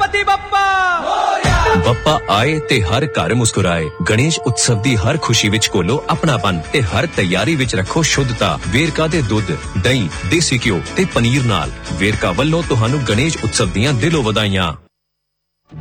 गणपति बप्पा ਬੱਪਾ ਆਏ ਤੇ ਹਰ ਘਰ ਮੁਸਕਰਾਏ ਗਣੇਸ਼ ਉਤਸਵ ਦੀ ਹਰ ਖੁਸ਼ੀ ਵਿੱਚ ਕੋਲੋ ਆਪਣਾਪਨ ਤੇ ਹਰ ਤਿਆਰੀ ਵਿੱਚ ਰੱਖੋ ਸ਼ੁੱਧਤਾ ਵੇਰਕਾ ਦੇ ਦੁੱਧ ਦਹੀਂ ਦੇਸੀ ਘਿਓ ਤੇ ਪਨੀਰ ਨਾਲ ਵੇਰਕਾ ਵੱਲੋਂ ਤੁਹਾਨੂੰ ਗਣੇਸ਼ ਉਤਸਵ ਦੀਆਂ ਦਿਲੋਂ ਵਧਾਈਆਂ